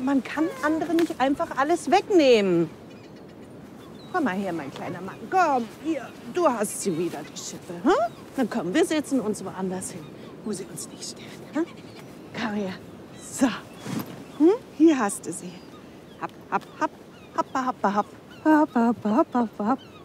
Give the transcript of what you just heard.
Man kann anderen nicht einfach alles wegnehmen. Komm mal her, mein kleiner Mann. Komm, hier, du hast sie wieder, die Schippe. Hm? Dann komm, wir setzen uns woanders hin, wo sie uns nicht stört. Hm? Komm her. So. Hm? Hier hast du sie. Hopp, hopp, hopp. Hoppa, hoppa, hopp. Hoppa, hoppa, hoppa, hoppa, hopp.